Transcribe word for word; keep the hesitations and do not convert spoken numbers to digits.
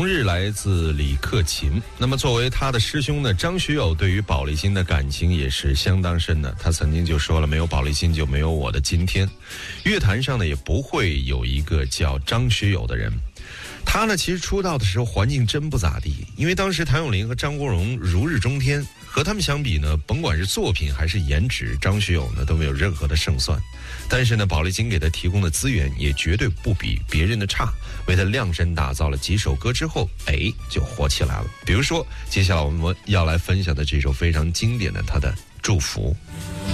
同日来自李克勤。那么作为他的师兄呢，张学友对于宝丽金的感情也是相当深的。他曾经就说了，没有宝丽金就没有我的今天，乐坛上呢也不会有一个叫张学友的人。他呢其实出道的时候环境真不咋地，因为当时谭咏麟和张国荣如日中天，和他们相比呢，甭管是作品还是颜值，张学友呢都没有任何的胜算。但是呢，宝丽金给他提供的资源也绝对不比别人的差，为他量身打造了几首歌之后，哎，就火起来了。比如说接下来我们要来分享的这首非常经典的他的《祝福》。